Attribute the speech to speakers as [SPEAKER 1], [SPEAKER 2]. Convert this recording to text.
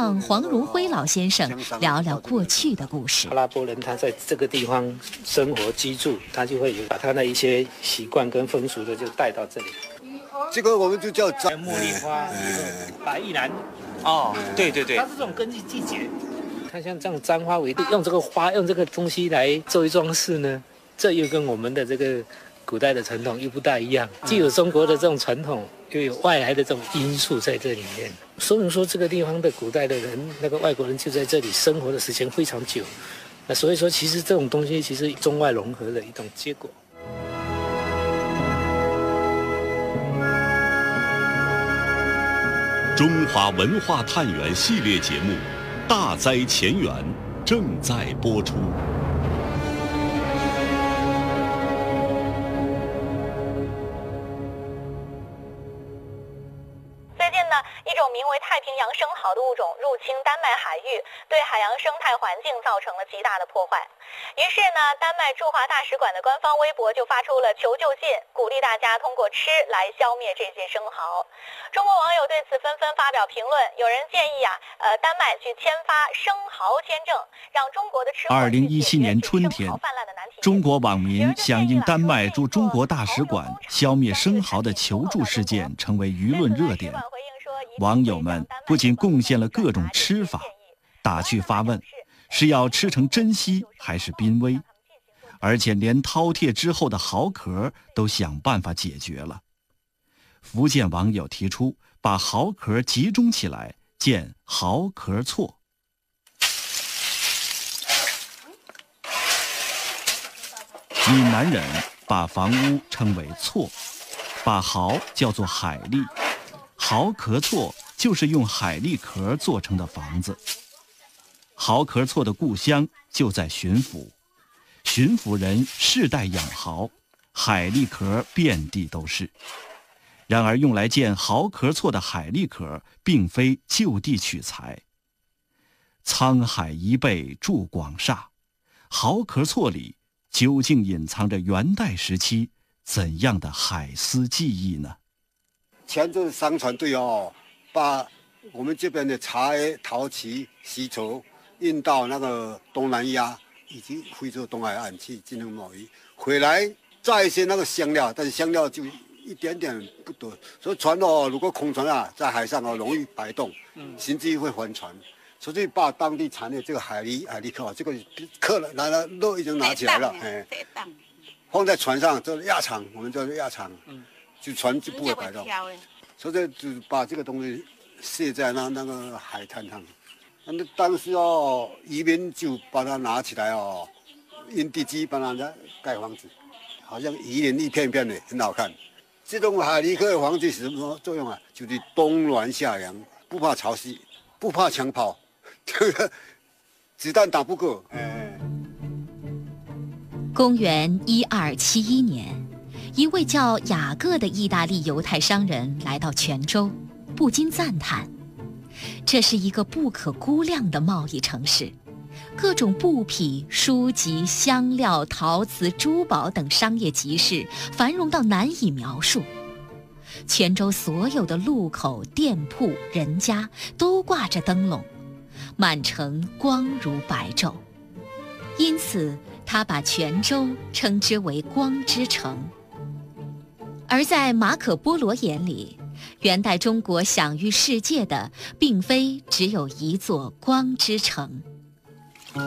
[SPEAKER 1] 让黄荣辉老先生聊聊过去的故事。
[SPEAKER 2] 阿拉伯人他在这个地方生活居住，他就会有把他的一些习惯跟风俗的就带到这里。
[SPEAKER 3] 这个我们就叫
[SPEAKER 2] 茉莉花、白玉兰。
[SPEAKER 4] 哦，对对对，
[SPEAKER 2] 它是这种根据季节。看像这样簪花围地，用这个花用这个东西来作为装饰呢，这又跟我们的这个古代的传统又不大一样。既有中国的这种传统，又有外来的这种因素在这里面，说明说这个地方的古代的人，那个外国人就在这里生活的时间非常久。那所以说，其实这种东西其实中外融合的一种结果。
[SPEAKER 5] 中华文化探源系列节目《大灾前缘》正在播出。
[SPEAKER 6] 最近呢，一种名为太平洋生蚝的物种入侵丹麦海域，对海洋生态环境造成了极大的破坏。于是呢，丹麦驻华大使馆的官方微博就发出了求救信，鼓励大家通过吃来消灭这些生蚝。中国网友对此纷纷发表评论，有人建议丹麦去签发生蚝签证，让中国的吃
[SPEAKER 7] 2017年春天，中国网民响应丹麦驻中国大使馆消灭生蚝的求助事件，成为舆论热点。网友们不仅贡献了各种吃法，打趣发问是要吃成珍稀还是濒危，而且连饕餮之后的蚝壳都想办法解决了。福建网友提出把蚝壳集中起来建蚝壳厝。闽南人把房屋称为厝，把蚝叫做海蛎，蚝壳厝就是用海蛎壳做成的房子。蚝壳厝的故乡就在巡抚，巡抚人世代养蚝，海蛎壳遍地都是。然而用来建蚝壳厝的海蛎壳并非就地取材。沧海一贝驻广厦，蚝壳厝里究竟隐藏着元代时期怎样的海丝技艺呢？
[SPEAKER 3] 前阵商船队把我们这边的茶叶、陶器、丝绸运到那个东南亚以及非洲东海岸去进行贸易，回来载一些那个香料，但是香料就一点点不多，所以船如果空船在海上容易摆动，甚至于会翻船，所以把当地产的这个海蛎壳，这个客人来了肉已经拿起来了，放在船上就是压场，我们叫做压场，就船就不会摆动，所以就把这个东西卸在那个海滩上。那当时渔民就把它拿起来用地基帮它盖房子，好像宜人一片片的，很好看。这种海蛎壳的房子是什么作用啊？就是冬暖夏凉，不怕潮湿，不怕枪炮，子弹打不过。
[SPEAKER 1] 公元1271年，一位叫雅各的意大利犹太商人来到泉州，不禁赞叹。这是一个不可估量的贸易城市，各种布匹、书籍、香料、陶瓷、珠宝等商业集市繁荣到难以描述。泉州所有的路口、店铺、人家都挂着灯笼，满城光如白昼。因此，他把泉州称之为光之城。而在马可·波罗眼里，元代中国享誉世界的并非只有一座光之城。